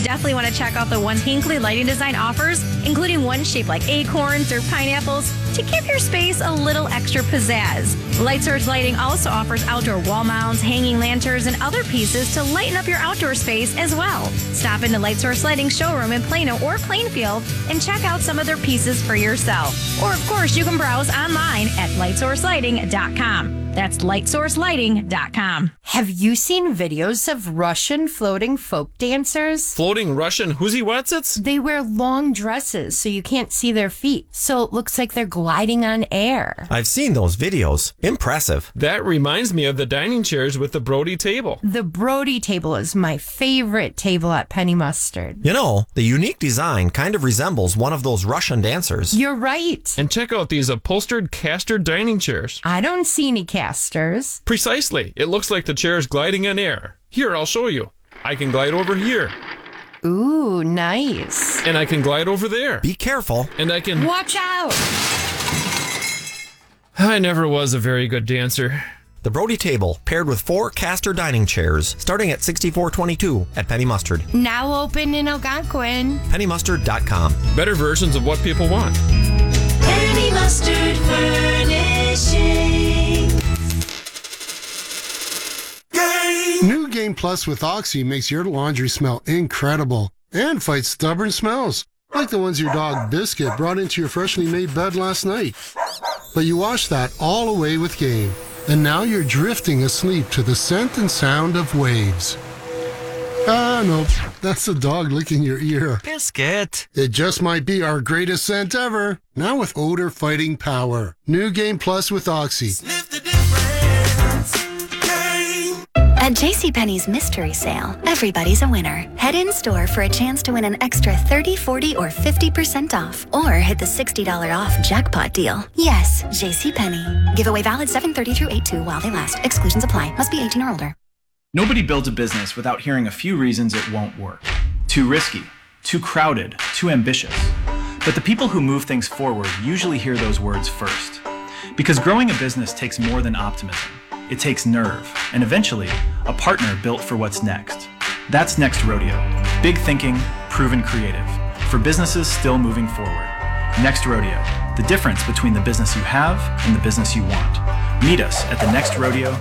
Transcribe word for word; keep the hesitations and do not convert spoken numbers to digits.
definitely want to check out the one Hinkley Lighting Design offers, including one shaped like acorns or pineapples, to give your space a little extra pizzazz. Lightsource Lighting also offers outdoor wall mounts, hanging lanterns, and other pieces to lighten up your outdoor space as well. Stop into Lightsource Lighting showroom in Plano or Plainfield and check out some of their pieces for yourself. Or, of course, you can browse online at light source lighting dot com. That's light source lighting dot com. Have you seen videos of Russian floating folk dancers? Floating Russian whoozy-whatsits? They wear long dresses so you can't see their feet, so it looks like they're gliding on air. I've seen those videos. Impressive. That reminds me of the dining chairs with the Brody table. The Brody table is my favorite table at Penny Mustard. You know, the unique design kind of resembles one of those Russian dancers. You're right. And check out these upholstered caster dining chairs. I don't see any casters. Precisely. It looks like the chair's gliding on air. Here, I'll show you. I can glide over here. Ooh, nice. And I can glide over there. Be careful. And I can... Watch out! I never was a very good dancer. The Brody table, paired with four caster dining chairs, starting at sixty-four twenty-two at Penny Mustard. Now open in Algonquin. penny mustard dot com. Better versions of what people want. Penny Mustard Furnishing. New Game Plus with Oxy makes your laundry smell incredible and fights stubborn smells, like the ones your dog Biscuit brought into your freshly made bed last night. But you washed that all away with Game, and now you're drifting asleep to the scent and sound of waves. Ah, no, that's the dog licking your ear. Biscuit. It just might be our greatest scent ever, now with odor fighting power. New Game Plus with Oxy. Sniff the difference. Game. At JCPenney's mystery sale, everybody's a winner. Head in store for a chance to win an extra thirty, forty, or fifty percent off. Or hit the sixty dollars off jackpot deal. Yes, JCPenney. Giveaway valid seven thirty through eight two while they last. Exclusions apply. Must be eighteen or older. Nobody builds a business without hearing a few reasons it won't work. Too risky, too crowded, too ambitious. But the people who move things forward usually hear those words first. Because growing a business takes more than optimism. It takes nerve, and eventually, a partner built for what's next. That's Next Rodeo. Big thinking, proven creative. For businesses still moving forward. Next Rodeo. The difference between the business you have and the business you want. Meet us at the next rodeo